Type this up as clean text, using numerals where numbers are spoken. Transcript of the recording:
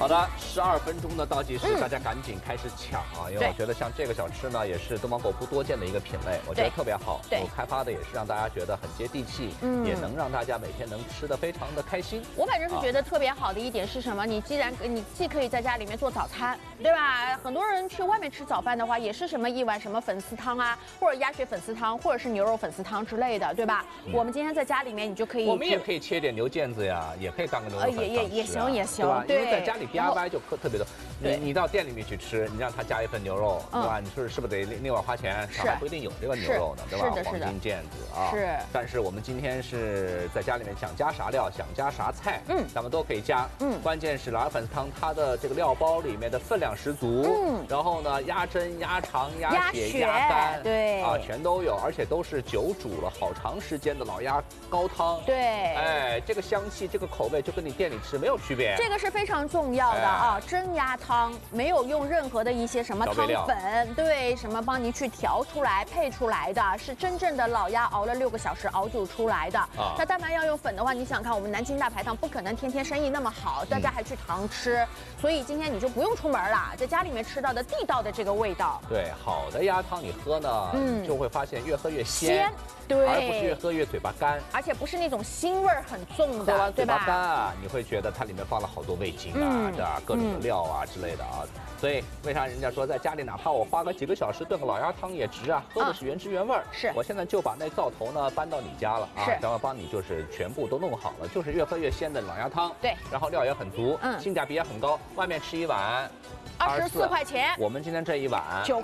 好的，12分钟的倒计时，大家赶紧开始抢啊！因为我觉得像这个小吃呢，也是东方狗不多见的一个品类，我觉得特别好。 对， 我开发的也是让大家觉得很接地气，也能让大家每天能吃得非常的开心。 我反正是觉得特别好的一点是什么？你既可以在家里面做早餐，对吧？很多人去外面吃早饭的话，也是什么一碗什么粉丝汤啊，或者鸭血粉丝汤，或者是牛肉粉丝汤之类的，对吧？我们今天在家里面，你就可以， 我们也可以切点牛腱子呀，也可以当个牛肉粉也行也行， 对，因为在家里 DIY 就特别多。你到店里面去吃，你让他加一份牛肉，对吧？你说是不是得另外花钱？上海不一定有这个牛肉呢，对吧？黄金腱子啊， 是。 但是我们今天是在家里面想加啥料，想加啥菜，咱们都可以加。关键是老鸭粉丝汤，它的这个料包里面的分量十足。然后呢，鸭胗、鸭肠、鸭血、鸭肝， 对啊，全都有，而且都是久煮了好长时间的老鸭高汤。 对， 哎，这个香气，这个口味就跟你店里吃没有区别。 这个是非常重要的啊，真鸭汤没有用任何的一些什么汤粉，对，什么帮你去调出来、配出来的，是真正的老鸭熬了6个小时熬煮出来的。那但凡要用粉的话，你想看我们南京大排档不可能天天生意那么好，大家还去堂吃，所以今天你就不用出门了，在家里面吃到的地道的这个味道。 对，好的鸭汤你喝呢，就会发现越喝越鲜。 对， 而不是越喝越嘴巴干， 而且不是那种腥味很重的， 喝完嘴巴干啊，你会觉得它里面放了好多味精啊，对吧？各种的料啊之类的啊。所以为啥人家说在家里哪怕我花个几个小时炖个老鸭汤也值啊？喝的是原汁原味。 是， 我现在就把那灶头呢搬到你家了啊，然后帮你就是全部都弄好了，就是越喝越鲜的老鸭汤。 对， 然后料也很足，性价比也很高。外面吃一碗 24块钱， 我们今天这一碗